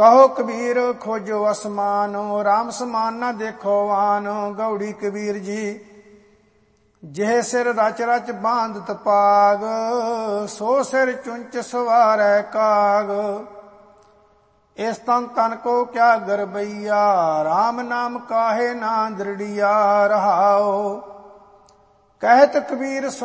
ਕਹੋ ਕਬੀਰ ਖੋਜੋ ਅਸਮਾਨ, ਰਾਮ ਸਮਾਨ ਨਾ ਦੇਖੋ ਆਨ। ਗੌੜੀ ਕਬੀਰ ਜੀ ਜਿਹ ਸਿਰ ਰਚ ਰਚ ਬਾਂਧਤ ਪਾਗ, ਸੋ ਸਿਰ ਚੁੰਚ ਸਵਾਰੈ ਕਾਗ। ਇਸ ਤਨ ਤਨ ਕੋ ਕਿਆ ਗਰਬਈਆ, ਰਾਮ ਨਾਮ ਕਾਹੇ ਨਾ ਦ੍ਰਿੜੀਆ। ਰਹਾਓ ਕਹਿਤ ਕਬੀਰ